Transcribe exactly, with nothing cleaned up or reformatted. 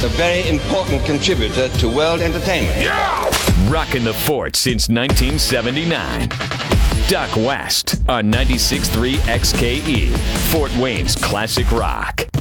a very important contributor to world entertainment. Yeah! Rocking the fort since nineteen seventy-nine. Duck West on ninety-six point three X K E, Fort Wayne's classic rock.